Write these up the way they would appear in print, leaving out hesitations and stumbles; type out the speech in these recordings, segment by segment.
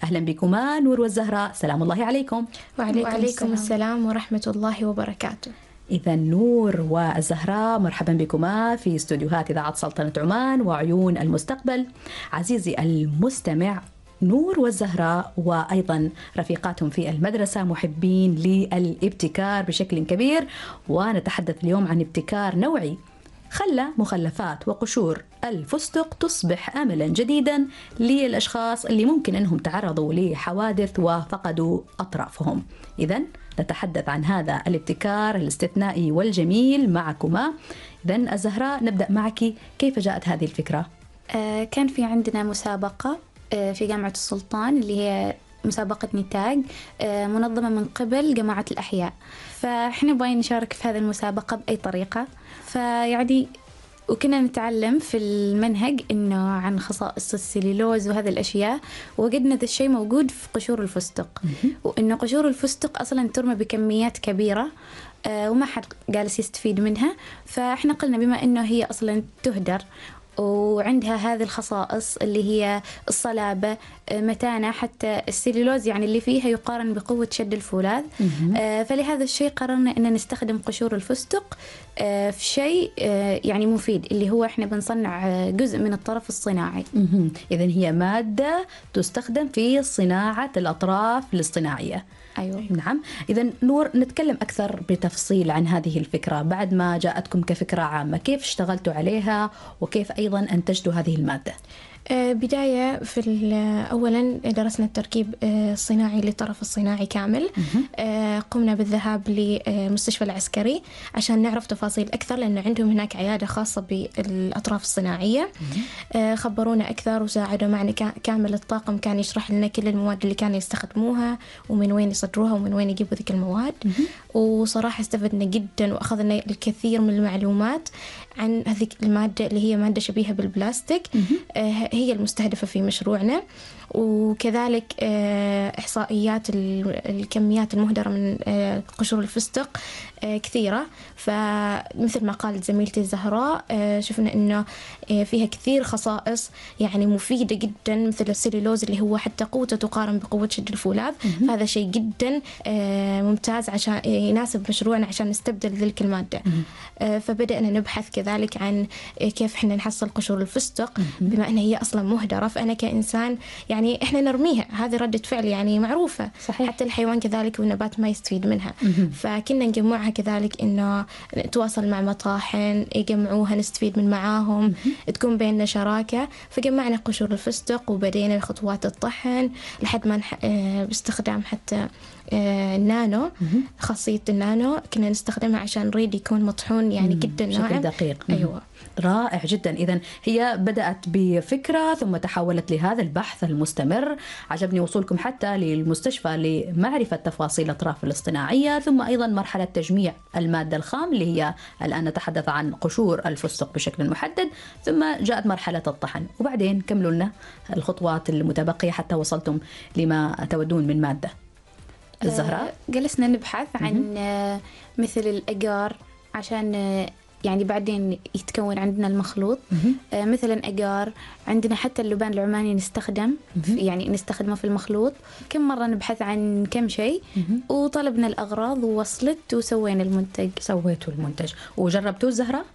أهلا بكما نور والزهراء، سلام الله عليكم. وعليكم السلام ورحمة الله وبركاته. إذا نور والزهراء مرحبا بكما في استوديوهات إذاعة سلطنة عمان وعيون المستقبل. عزيزي المستمع، نور والزهراء وأيضا رفيقاتهم في المدرسة محبين للابتكار بشكل كبير، ونتحدث اليوم عن ابتكار نوعي خلى مخلفات وقشور الفستق تصبح أملا جديدا للأشخاص اللي ممكن أنهم تعرضوا لحوادث وفقدوا أطرافهم. إذن نتحدث عن هذا الابتكار الاستثنائي والجميل معكما. إذن الزهراء، نبدأ معك، كيف جاءت هذه الفكرة؟ كان في عندنا مسابقة في جامعة السلطان اللي هي مسابقة نتاج منظمة من قبل جماعة الأحياء، فإحنا باين نشارك في هذه المسابقة بأي طريقة. فيعني وكنا نتعلم في المنهج إنه عن خصائص السليلوز وهذه الأشياء، ووجدنا ذا الشيء موجود في قشور الفستق، وإنه قشور الفستق أصلا ترمى بكميات كبيرة وما حد جالس يستفيد منها. فإحنا قلنا بما إنه هي أصلا تهدر وعندها هذه الخصائص اللي هي الصلابة، متانة، حتى السليلوز يعني اللي فيها يقارن بقوة شد الفولاذ. فلهذا الشيء قررنا أن نستخدم قشور الفستق في شيء يعني مفيد، اللي هو إحنا بنصنع جزء من الطرف الصناعي. إذن هي مادة تستخدم في صناعة الأطراف الاصطناعية. أيوة. نعم. إذن نور، نتكلم أكثر بتفصيل عن هذه الفكرة بعد ما جاءتكم كفكرة عامة. كيف اشتغلتوا عليها وكيف أيضا أنتجتوا هذه المادة؟ بداية أولا درسنا التركيب الصناعي للطرف الصناعي كامل. قمنا بالذهاب لمستشفى العسكري عشان نعرف تفاصيل أكثر، لأنه عندهم هناك عيادة خاصة بالأطراف الصناعية. خبرونا أكثر وساعدوا معنا كامل الطاقم، كان يشرح لنا كل المواد اللي كانوا يستخدموها ومن وين يصدروها ومن وين يجيبوا ذيك المواد. وصراحة استفدنا جدا وأخذنا الكثير من المعلومات عن هذه المادة اللي هي مادة شبيهة بالبلاستيك، هي المستهدفة في مشروعنا. وكذلك إحصائيات الكميات المهدرة من قشور الفستق كثيرة. فمثل ما قالت زميلتي الزهراء، شفنا إنه فيها كثير خصائص يعني مفيدة جدا، مثل السليلوز اللي هو حتى قوته تقارن بقوة شد الفولاذ. فهذا شيء جدا ممتاز عشان يناسب مشروعنا عشان نستبدل ذلك المادة. فبدأنا نبحث كذلك عن كيف إحنا نحصل قشور الفستق بما أنها هي أصلا مهدرة، فأنا كإنسان يعني إحنا نرميها، هذه ردة فعل يعني معروفة. صحيح. حتى الحيوان كذلك والنبات ما يستفيد منها. فكنا نجمعها كذلك إنه نتواصل مع مطاحن يجمعوها، نستفيد من معاهم، تكون بيننا شراكة. فجمعنا قشور الفستق وبدينا بخطوات الطحن لحد ما باستخدام حتى النانو، خاصية النانو كنا نستخدمها عشان نريد يكون مطحون يعني جدا ناعم بشكل دقيق. أيوة. رائع جدا. إذن هي بدأت بفكرة ثم تحولت لهذا البحث المستمر. عجبني وصولكم حتى للمستشفى لمعرفة تفاصيل الأطراف الاصطناعية، ثم أيضا مرحلة تجميع المادة الخام اللي هي الآن نتحدث عن قشور الفستق بشكل محدد، ثم جاءت مرحلة الطحن. وبعدين كملوا لنا الخطوات المتبقية حتى وصلتم لما تودون من مادة. الزهراء، جلسنا نبحث عن مثل الأجار عشان يعني بعدين يتكون عندنا المخلوط. مثلا أجار، عندنا حتى اللبان العماني نستخدم يعني نستخدمه في المخلوط. كم مرة نبحث عن كم شيء وطلبنا الأغراض ووصلت وسوينا المنتج. سويتوا المنتج وجربتوه الزهراء؟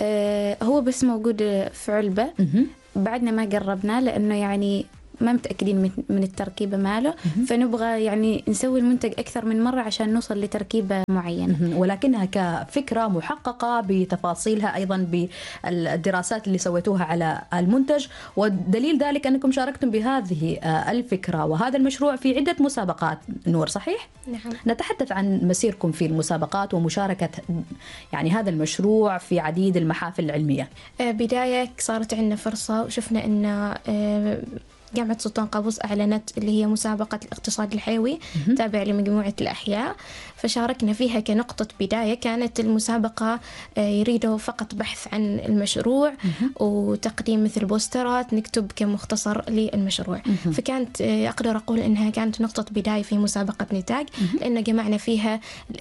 هو بس موجود في علبة. بعدنا ما قربنا لأنه يعني ما متأكدين من التركيبة ماله، فنبغى يعني نسوي المنتج أكثر من مرة عشان نوصل لتركيبة معينة. ولكنها كفكرة محققة بتفاصيلها، أيضا بالدراسات اللي سويتوها على المنتج. ودليل ذلك أنكم شاركتم بهذه الفكرة وهذا المشروع في عدة مسابقات. نور، صحيح؟ نعم. نتحدث عن مسيركم في المسابقات ومشاركة يعني هذا المشروع في عديد المحافل العلمية. بداية صارت عندنا فرصة وشفنا أن جامعة سلطان قابوس أعلنت اللي هي مسابقة الاقتصاد الحيوي تابع لمجموعة الأحياء، فشاركنا فيها كنقطة بداية. كانت المسابقة يريدوا فقط بحث عن المشروع وتقديم مثل بوسترات نكتب كمختصر للمشروع. فكانت أقدر أقول إنها كانت نقطة بداية في مسابقة نتاج، لأن جمعنا فيها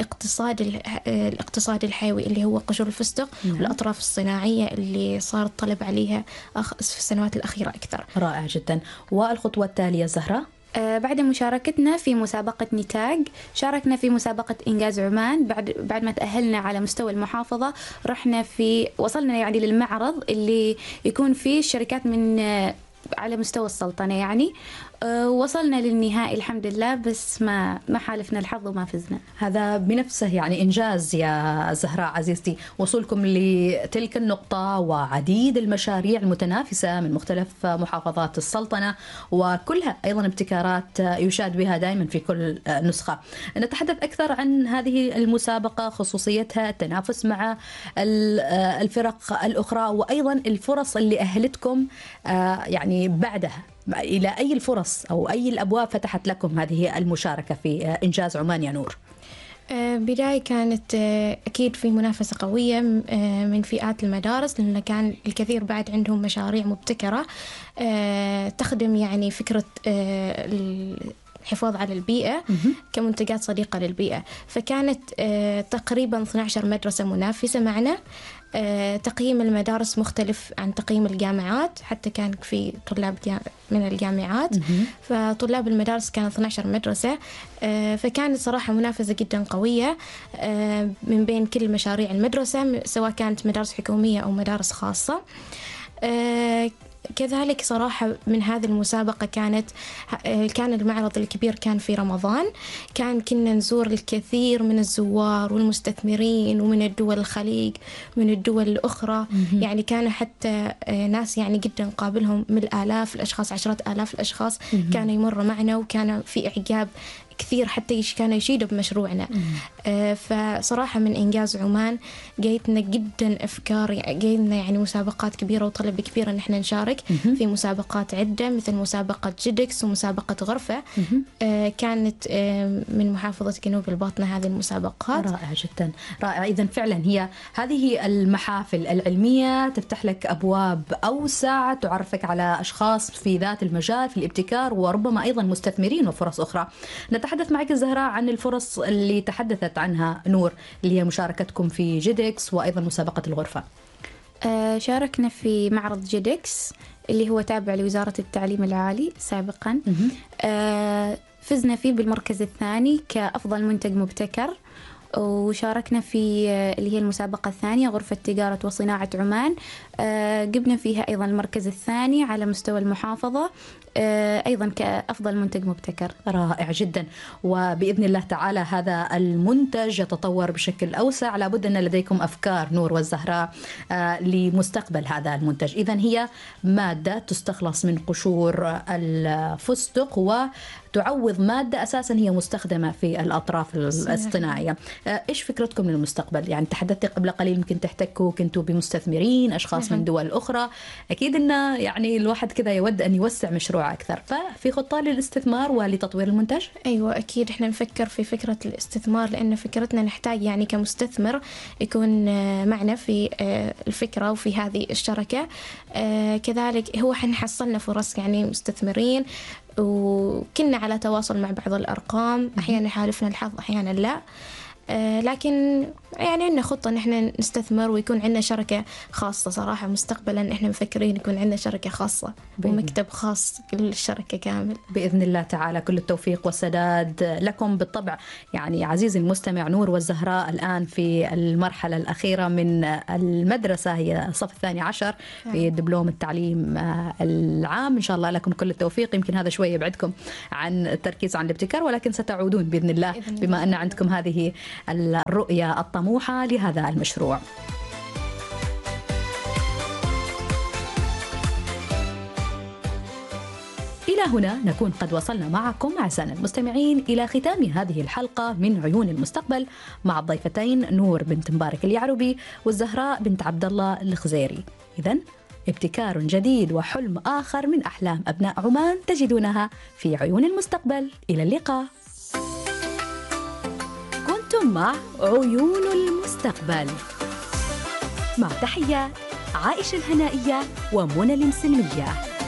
الاقتصاد الحيوي اللي هو قشور الفستق والأطراف الصناعية اللي صار الطلب عليها في السنوات الأخيرة أكثر. رائع جدا. والخطوة التالية زهراء؟ بعد مشاركتنا في مسابقة نتاج، شاركنا في مسابقة إنجاز عمان. بعد ما تأهلنا على مستوى المحافظة، وصلنا يعني للمعرض اللي يكون فيه الشركات من على مستوى السلطنة يعني. وصلنا للنهائي الحمد لله، بس ما حالفنا الحظ وما فزنا. هذا بنفسه يعني إنجاز يا زهراء عزيزتي، وصولكم لتلك النقطة وعديد المشاريع المتنافسة من مختلف محافظات السلطنة، وكلها أيضا ابتكارات يشاد بها دائما في كل نسخة. نتحدث أكثر عن هذه المسابقة، خصوصيتها، التنافس مع الفرق الأخرى، وأيضا الفرص اللي أهلتكم يعني بعدها. إلى أي الفرص أو أي الأبواب فتحت لكم هذه المشاركة في إنجاز عمان يا نور؟ بداية كانت أكيد في منافسة قوية من فئات المدارس، لأن كان الكثير بعد عندهم مشاريع مبتكرة تخدم يعني فكرة الحفاظ على البيئة كمنتجات صديقة للبيئة. فكانت تقريبا 12 مدرسة منافسة معنا. تقييم المدارس مختلف عن تقييم الجامعات، حتى كان في طلاب من الجامعات، فطلاب المدارس كانوا 12 مدرسة. فكانت صراحة منافسة جدا قوية من بين كل مشاريع المدرسة، سواء كانت مدارس حكومية أو مدارس خاصة. كذلك صراحة من هذه المسابقة كان المعرض الكبير كان في رمضان، كنا نزور الكثير من الزوار والمستثمرين ومن الدول الخليج ومن الدول الأخرى. يعني كان حتى ناس يعني جدا قابلهم من الآلاف الأشخاص، 10,000 الأشخاص كانوا يمروا معنا، وكان في إعجاب كثير، حتى كانوا يشيدوا بمشروعنا. فصراحة من إنجاز عمان جايتنا جدا أفكار، جايتنا يعني مسابقات كبيرة وطلب كبير إن إحنا نشارك في مسابقات عدة، مثل مسابقة جيدكس ومسابقة غرفة. كانت من محافظة جنوب الباطنة هذه المسابقات. رائع جدا، رائع. إذن فعلا هي هذه المحافل العلمية تفتح لك أبواب أوسع، تعرفك على أشخاص في ذات المجال في الابتكار، وربما أيضا مستثمرين وفرص أخرى. نتحدث معك زهراء عن الفرص اللي تحدثت عنها نور، اللي هي مشاركتكم في جيدكس وأيضا مسابقة الغرفة. شاركنا في معرض جيدكس اللي هو تابع لوزارة التعليم العالي سابقا. فزنا فيه بالمركز الثاني كأفضل منتج مبتكر. وشاركنا في اللي هي المسابقة الثانية غرفة تجارة وصناعة عمان، جبنا فيها أيضا المركز الثاني على مستوى المحافظة، أيضا كأفضل منتج مبتكر. رائع جدا، وبإذن الله تعالى هذا المنتج يتطور بشكل أوسع. لابد أن لديكم أفكار نور والزهراء لمستقبل هذا المنتج. إذن هي مادة تستخلص من قشور الفستق وتعوض مادة أساسا هي مستخدمة في الأطراف الاصطناعية. إيش فكرتكم للمستقبل؟ يعني تحدثت قبل قليل يمكن تحتكوا كنتوا بمستثمرين، أشخاص من دول أخرى. أكيد أن يعني الواحد كذا يود أن يوسع مشروع أكثر، ففي خطة للاستثمار ولتطوير المنتج؟ أيوة أكيد، إحنا نفكر في فكرة الاستثمار، لأن فكرتنا نحتاج يعني كمستثمر يكون معنا في الفكرة وفي هذه الشركة. كذلك هو حنحصلنا فرص يعني مستثمرين، وكنا على تواصل مع بعض الأرقام، أحيانا حالفنا الحظ أحيانا لا. لكن يعني عندنا خطة إن إحنا نستثمر ويكون عندنا شركة خاصة. صراحة مستقبلا إحنا مفكرين يكون عندنا شركة خاصة ومكتب خاص للشركة كامل بإذن الله تعالى. كل التوفيق والسداد لكم بالطبع. يعني عزيزي المستمع، نور والزهراء الآن في المرحلة الأخيرة من المدرسة، هي الصف 12 في دبلوم التعليم العام. إن شاء الله لكم كل التوفيق. يمكن هذا شوية يبعدكم عن التركيز عن الابتكار، ولكن ستعودون بإذن الله بما أن عندكم هذه الرؤية الطموحة لهذا المشروع. إلى هنا نكون قد وصلنا معكم أعزائنا المستمعين إلى ختام هذه الحلقة من عيون المستقبل مع الضيفتين نور بنت مبارك اليعربي والزهراء بنت عبد الله الخزيري. إذن ابتكار جديد وحلم آخر من أحلام أبناء عمان تجدونها في عيون المستقبل. إلى اللقاء. كنتم مع عيون المستقبل، مع تحيات عائشة الهنائية ومنى المسلمية.